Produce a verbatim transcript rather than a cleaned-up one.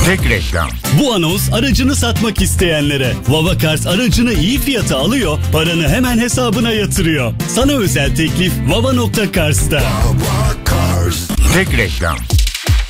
Tek reklam. Bu anons aracını satmak isteyenlere. Vavacars aracını iyi fiyata alıyor, paranı hemen hesabına yatırıyor. Sana özel teklif vava nokta cars'ta. Tek reklam.